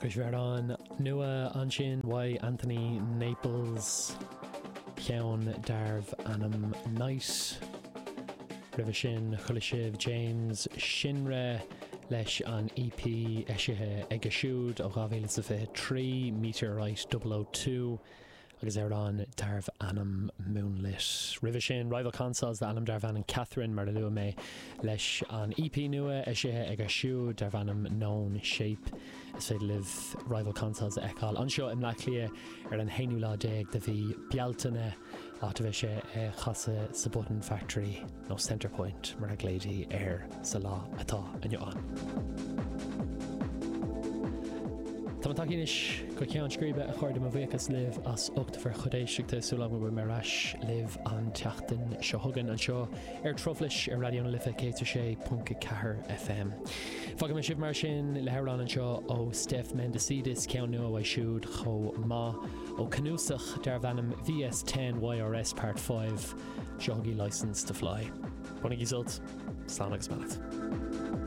Chris Vernon, nua Anshin, Y. Anthony Naples, Keown Darv Anam Nice, Rivishin, Chulishiv James, Shinre, Lesh an EP, Eshihe Egashud, Ogavil Safe 3, Meteorite 002, agus Erdan Darv Anam Moonlit. Rivishin, Rival Consoles, the Anam Darvan and Catherine Marlua May, Lesh an EP Nua, Eshihe Egashud, Darvanam Known Shape. Is féidir live Rival Consoles Ekal. Anseo im laclia an Hainu La Deg de vi Bialtane Atavishe Chasa Sabotan Factory no Centre Point Maraglady Air Sala Ata and you on. Tamatakish go ceann scríbe a chuir do bhéchas live as ucht for chodéisiachta súla go marras live an teachtain seo thugan an seo troflis radio na lifa cé4 FM. Fágam sibh mar sin le hearán an seo ó Steph Mendecidis ceann nua a siúd cho má ó Canúsach dar bhanam VS10 YRS Part 5 Jogi License to Fly. Bunig í sult, slán agus maith.